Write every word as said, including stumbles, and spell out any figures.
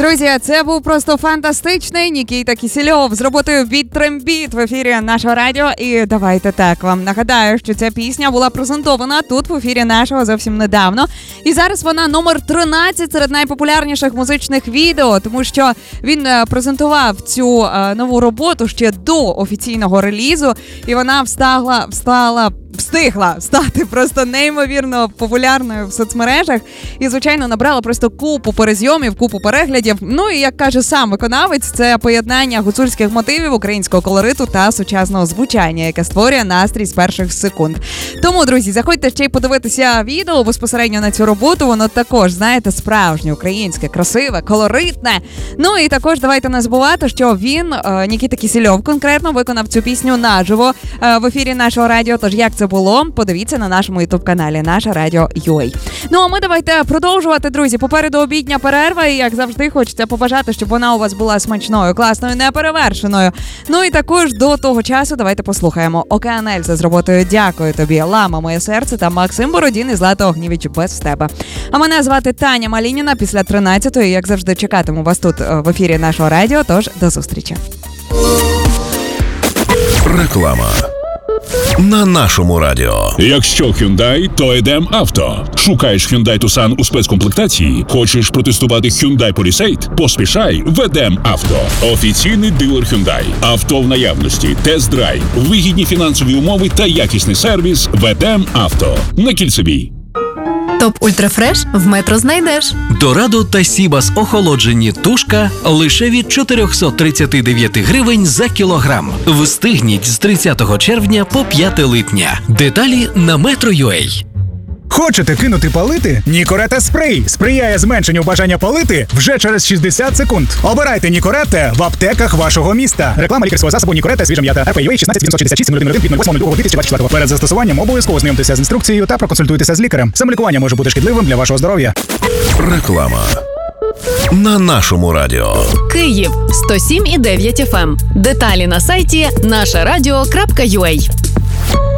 Друзі, це був просто фантастичний Нікіта Кісельов з роботою «Біт Трембіт» в ефірі нашого радіо. І давайте так, вам нагадаю, що ця пісня була презентована тут в ефірі нашого зовсім недавно. І зараз вона номер тринадцять серед найпопулярніших музичних відео, тому що він презентував цю е, нову роботу ще до офіційного релізу, і вона встигла, встала, встигла стати просто неймовірно популярною в соцмережах. І, звичайно, набрала просто купу перезйомів, купу переглядів. Ну і, як каже сам виконавець, це поєднання гуцульських мотивів, українського колориту та сучасного звучання, яке створює настрій з перших секунд. Тому, друзі, заходьте ще й подивитися відео безпосередньо на цю роботу. Воно також, знаєте, справжнє, українське, красиве, колоритне. Ну і також давайте не забувати, що він, Нікіта Кісельов конкретно, виконав цю пісню наживо в ефірі нашого радіо. Тож, як це було, подивіться на нашому ютуб-каналі «Наше Радіо ю ей». Ну, а ми давайте продовжувати, друзі. Попереду обідня перерва, і, як завжди, хочеться побажати, щоб вона у вас була смачною, класною, неперевершеною. Ну і також до того часу давайте послухаємо Океан Ельзи з роботою «Дякую тобі», «Лама, моє серце» та Максим Бородін і Злата Огнєвіч «Без тебе». А мене звати Таня Малініна. Після тринадцятої, як завжди, чекатиму вас тут в ефірі нашого радіо, тож до зустрічі. Реклама на нашому радіо. Якщо Hyundai, то Едем Авто. Шукаєш Hyundai Tucson у спецкомплектації? Хочеш протестувати Hyundai Palisade? Поспішай в Едем Авто. Офіційний дилер Hyundai. Авто в наявності, тест-драйв, вигідні фінансові умови та якісний сервіс в Едем Авто. На Кільцевій. Топ Ультрафреш в Метро знайдеш. Дорадо та Сібас охолоджені тушка лише від чотириста тридцять дев'ять гривень за кілограм. Встигніть з тридцятого червня по п'яте липня. Деталі на метро крапка ю а. Хочете кинути палити? Нікорета спрей сприяє зменшенню бажання палити вже через шістдесят секунд. Обирайте Нікорете в аптеках вашого міста. Реклама лікарського засобу Нікорета свіжа м'ята. ар пі ю ей шістнадцять вісімсот шістдесят шість сім нуль один від восьмого лютого дві тисячі двадцять четвертого. Перед застосуванням обов'язково знайомтеся з інструкцією та проконсультуйтеся з лікарем. Самолікування може бути шкідливим для вашого здоров'я. Реклама на нашому радіо. Київ сто сім і дев'ять еф ем. Деталі на сайті наша радіо крапка ю а.